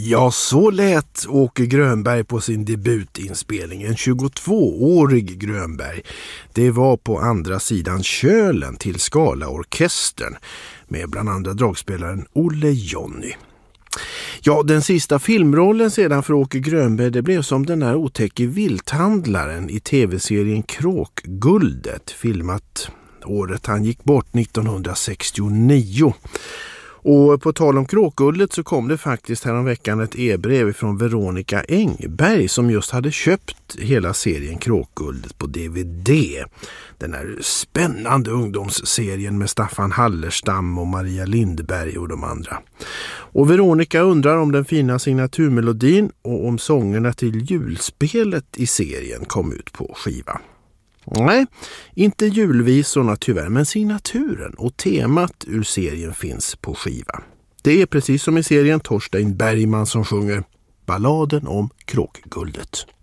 Ja, så lät Åke Grönberg på sin debutinspelning, en 22-årig Grönberg. Det var på andra sidan Kölen till Skalaorkestern med bland andra dragspelaren Olle Jonny. Ja, den sista filmrollen sedan för Åke Grönberg, det blev som den här otäcke vilthandlaren i tv-serien Kråkguldet, filmat året han gick bort 1969. Och på tal om Kråkguldet så kom det faktiskt häromveckan ett e-brev från Veronica Engberg som just hade köpt hela serien Kråkguldet på DVD. Den här spännande ungdomsserien med Staffan Hallerstam och Maria Lindberg och de andra. Och Veronica undrar om den fina signaturmelodin och om sångerna till julspelet i serien kom ut på skiva. Nej, inte julvisorna tyvärr, men signaturen och temat ur serien finns på skiva. Det är precis som i serien Torstein Bergman som sjunger balladen om Kråkguldet.